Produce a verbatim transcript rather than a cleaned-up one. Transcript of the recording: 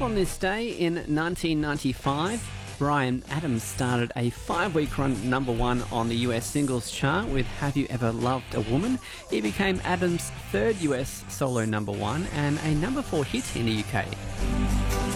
On this day in nineteen ninety-five, Bryan Adams started a five-week run number one on the U S singles chart with Have You Ever Loved a Woman? It became Adams' third U S solo number one and a number four hit in the U K.